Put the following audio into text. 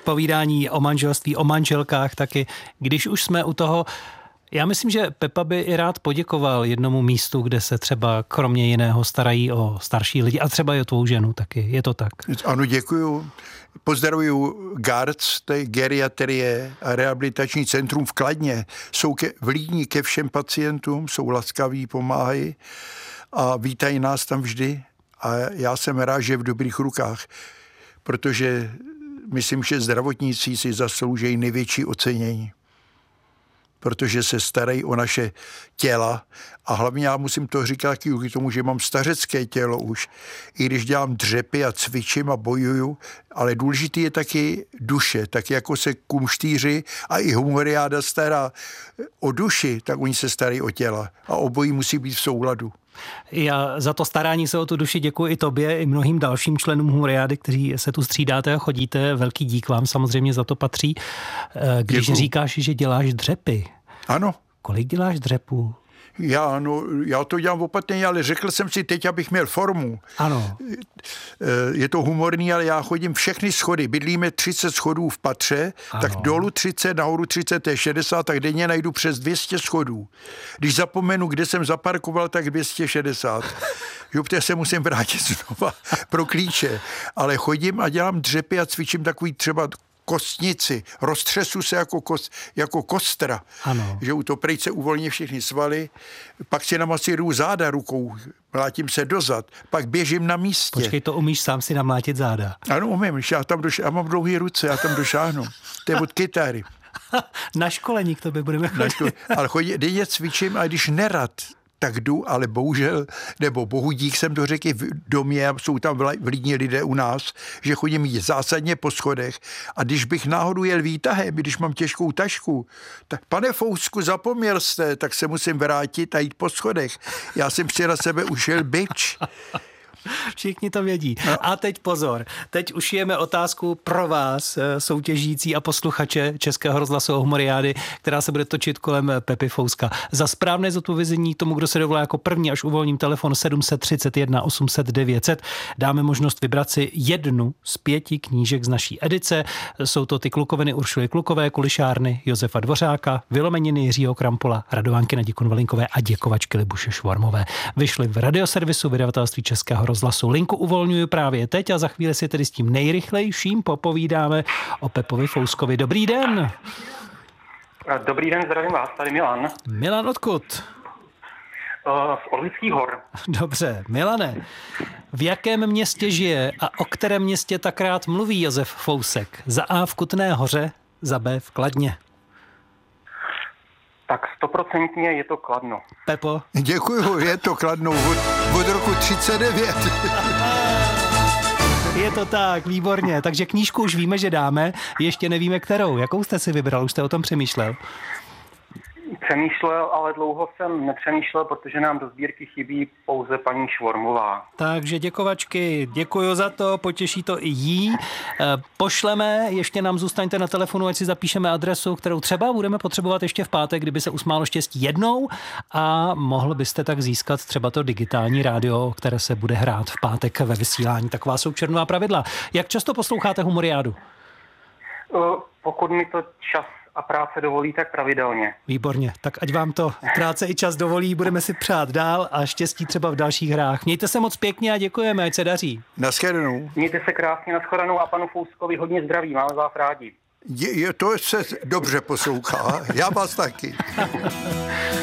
povídání o manželství, o manželkách taky. Když už jsme u toho, já myslím, že Pepa by i rád poděkoval jednomu místu, kde se třeba kromě jiného starají o starší lidi a třeba i o tvou ženu taky. Je to tak? Ano, děkuju. Pozdravuju GARC, to je geriatrie a rehabilitační centrum v Kladně. Jsou v Lídni ke všem pacientům, jsou laskaví, pomáhají a vítají nás tam vždy. A já jsem rád, že v dobrých rukách, protože myslím, že zdravotníci si zaslouží největší ocenění, protože se starají o naše těla a hlavně já musím to říkat k tomu, že mám stařecké tělo už, i když dělám dřepy a cvičím a bojuju, ale důležitý je taky duše, tak jako se kumštýři a i humoriáda stará o duši, tak oni se starají o těla a obojí musí být v souladu. Já za to starání se o tu duši děkuji i tobě, i mnohým dalším členům humoriády, kteří se tu střídáte a chodíte. Velký dík vám samozřejmě za to patří. Když říkáš, že děláš dřepy. Ano. Kolik děláš dřepů? Já to dělám opatrně, ale řekl jsem si teď, abych měl formu. Ano. Je to humorný, ale já chodím všechny schody. Bydlíme 30 schodů v patře, ano. Tak dolů 30, nahoru 30, to je 60, tak denně najdu přes 200 schodů. Když zapomenu, kde jsem zaparkoval, tak 260. Protože se musím vrátit znova pro klíče. Ale chodím a dělám dřepy a cvičím takový třeba kostnici, roztřesu se jako kostra, ano. Že u toho pryč se uvolní všechny svaly, pak si namasíruju záda rukou, mlátím se dozad, pak běžím na místě. Počkej, to umíš sám si namlátit záda? Ano, umím, já mám dlouhé ruce, já tam došáhnu. To je od kytary. Na školení k tobě budeme chodit. Ale denně cvičím a když nerad, tak jdu, ale bohužel, nebo bohu dík jsem to řekl v domě, jsou tam v Lídni lidé u nás, že chodím jít zásadně po schodech a když bych náhodou jel výtahem, když mám těžkou tašku, tak pane Fousku, zapomněl jste, tak se musím vrátit a jít po schodech. Já jsem si na sebe ušel bič. Všichni to vědí. A teď pozor, teď už jeme otázku pro vás, soutěžící a posluchače Českého rozhlasu humoriády, která se bude točit kolem Pepy Fouska. Za správné zodpovězení tomu, kdo se dovolá jako první, až uvolním telefon 731 800 900, dáme možnost vybrat si jednu z 5 knížek z naší edice. Jsou to ty klukoviny Uršuly Klukové, Kulišárny Josefa Dvořáka, Vylomeniny Jiřího Krampola, Radovánky Nadi Konvalinkové a Děkovačky Libuše Švormové. Vyšly v radioservisu vydavatelství Českého rozhlasu. Linku uvolňuju právě teď a za chvíli si tedy s tím nejrychlejším popovídáme o Pepovi Fouskovi. Dobrý den. Dobrý den, zdravím vás, tady Milan. Milan odkud? Z Orlických hor. Dobře, Milane, v jakém městě žije a o kterém městě tak rád mluví Josef Fousek? Za A v Kutné Hoře, za B v Kladně. Tak 100% je to Kladno. Pepo? Děkuju, je to Kladno od roku 39. Je to tak, výborně. Takže knížku už víme, že dáme, ještě nevíme kterou. Jakou jste si vybral? Už jste o tom přemýšlel? Přemýšlel, ale dlouho jsem nepřemýšlel, protože nám do sbírky chybí pouze paní Švormová. Takže Děkovačky, děkuju za to, potěší to i jí. Pošleme, ještě nám zůstaňte na telefonu, ať si zapíšeme adresu, kterou třeba budeme potřebovat ještě v pátek, kdyby se usmálo štěstí jednou a mohl byste tak získat třeba to digitální rádio, které se bude hrát v pátek ve vysílání. Taková jsou černová pravidla. Jak často posloucháte humoriádu? Pokud mi to čas a práce dovolí, tak pravidelně. Výborně, tak ať vám to práce i čas dovolí, budeme si přát dál a štěstí třeba v dalších hrách. Mějte se moc pěkně a děkujeme, ať se daří. Naschledanou. Mějte se krásně, naschledanou a panu Fouskovi hodně zdraví, máme vás rádi. To se dobře poslouchá, já vás taky.